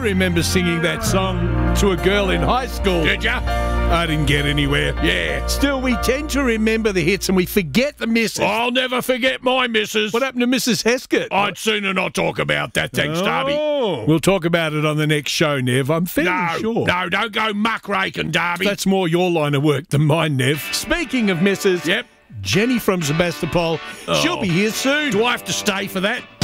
remember singing that song to a girl in high school. Did ya? I didn't get anywhere. Yeah. Still, we tend to remember the hits and we forget the misses. I'll never forget my missus. What happened to Mrs. Heskett? I'd sooner not talk about that, thanks, Darby. We'll talk about it on the next show, Nev. I'm fairly sure. No, don't go muckraking, Darby. That's more your line of work than mine, Nev. Speaking of misses, Yep. Jenny from Sebastopol, she'll be here soon. Do I have to stay for that?